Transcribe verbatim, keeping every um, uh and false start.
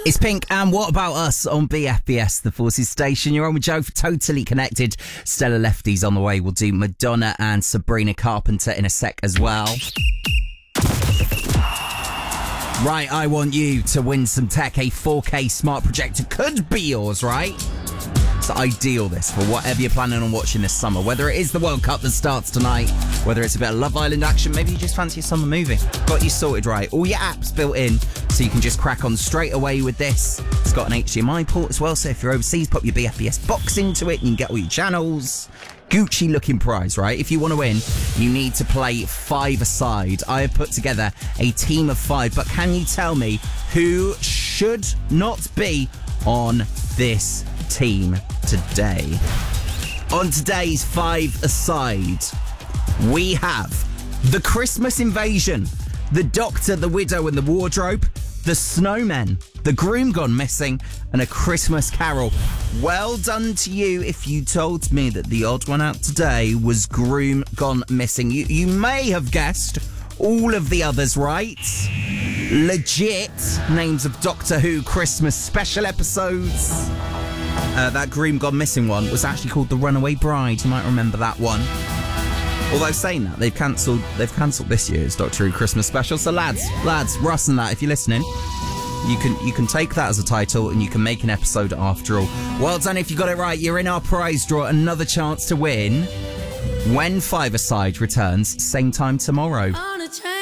It's Pink, and what about us on B F B S, the Forces station? You're on with Joe for Totally Connected. Stella Lefty's on the way. We'll do Madonna and Sabrina Carpenter in a sec as well. Right, I want you to win some tech. A four K smart projector could be yours, right? It's ideal, this, for whatever you're planning on watching this summer. Whether it is the World Cup that starts tonight, whether it's a bit of Love Island action, maybe you just fancy a summer movie. Got you sorted right. All your apps built in, so you can just crack on straight away with this. It's got an H D M I port as well, so if you're overseas, pop your B F B S box into it and you can get all your channels. Gucci looking prize, right? If you want to win, you need to play five-a-side. I have put together a team of five, but can you tell me who should not be on this team today? On today's five-a-side, we have the Christmas Invasion, the Doctor, the Widow and the Wardrobe, the Snowmen, the Groom Gone Missing, and A Christmas Carol. Well done to you if you told me that the odd one out today was Groom Gone Missing. You, you may have guessed all of the others right. Legit names of Doctor Who Christmas special episodes. Uh, that Groom Gone Missing one was actually called The Runaway Bride. You might remember that one. Although saying that, they've cancelled they've cancelled this year's Doctor Who Christmas special. So lads, lads, Russ and that, if you're listening, you can you can take that as a title and you can make an episode after all. Well done if you got it right. You're in our prize draw. Another chance to win when Five-a-Side returns, same time tomorrow.